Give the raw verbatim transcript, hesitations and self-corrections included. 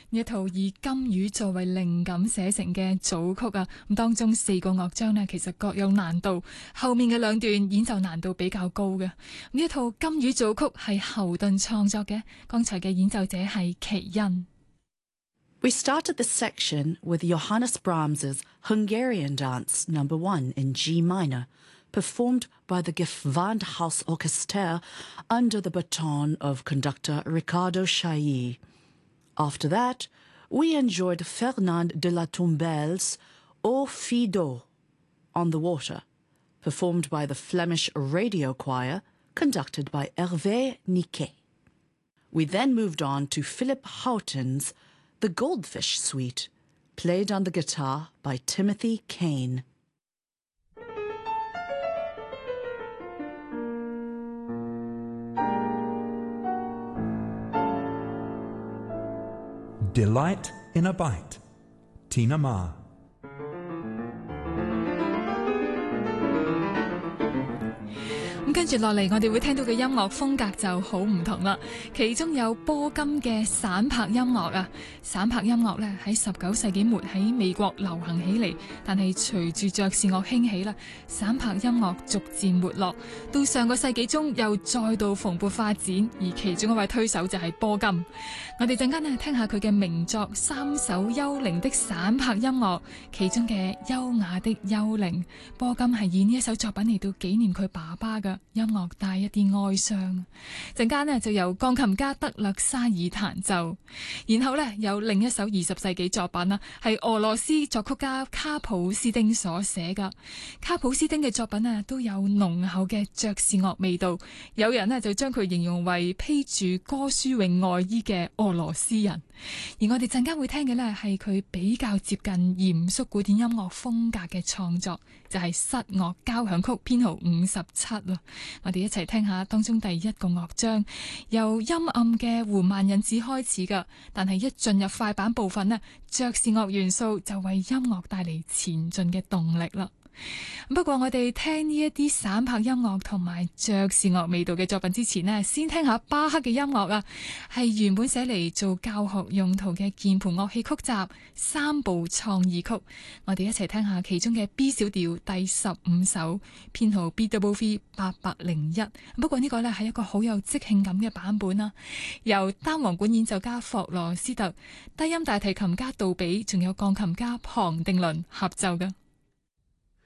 呢一套以金魚作為靈感寫成嘅組曲啊，咁當中四個樂章呢，其實各有難度，後面嘅兩段演奏難度比較高嘅。呢一套金魚組曲係侯頓創作嘅，剛才嘅演奏者係奇恩。 We started this section with Johannes Brahms's Hungarian Dance Number One in G minor, performed by the Gewandhaus Orchester under the baton of conductor Riccardo Chailly. After that, we enjoyed Fernand de la Tombelle's Au Fido on the Water, performed by the Flemish Radio Choir, conducted by Hervé Niquet. We then moved on to Philip Houghton's The Goldfish Suite, played on the guitar by Timothy Kane. Delight in a Bite, Tina Ma. 咁跟住落嚟，我哋會聽到嘅音樂風格就好唔同啦。其中有波金嘅散拍音樂啊，散拍音樂咧喺十九世紀末喺美國流行起嚟，但係隨住爵士樂興起啦，散拍音樂逐漸沒落。到上個世紀中又再度蓬勃發展，而其中一位推手就係波金。我哋陣間咧聽下佢嘅名作《三首幽靈的散拍音樂》，其中嘅優雅的幽靈，波金係以呢一首作品嚟到紀念佢爸爸嘅。音樂帶一啲哀傷，陣間呢就由鋼琴家德勒沙爾彈奏，然後呢有另一首二十世紀作品啦，係俄羅斯作曲家卡普斯丁所寫噶。卡普斯丁嘅作品啊都有濃厚嘅爵士樂味道，有人呢就將佢形容為披住哥舒穎外衣嘅俄羅斯人。而我哋陣間會聽嘅呢係佢比較接近嚴肅古典音樂風格嘅創作，就係室樂交響曲編號五十七啦。我哋一齊聽下當中第一個樂章，由陰暗嘅緩慢引子開始噶，但係一進入快板部分呢，爵士樂元素就為音樂帶嚟前進嘅動力啦。不過我哋聽呢一啲散拍音樂同埋爵士樂味道嘅作品之前呢，先聽下巴克嘅音樂啊，係原本寫嚟做教學用途嘅鍵盤樂器曲集三部創意曲。我哋一齊聽下其中嘅 B 小調第十五首，編號 B W V 八百零一。不過呢個呢係一個好有即興感嘅版本啦，由單簧管演奏家霍羅斯特、低音大提琴家杜比，仲有鋼琴家龐定倫合奏嘅。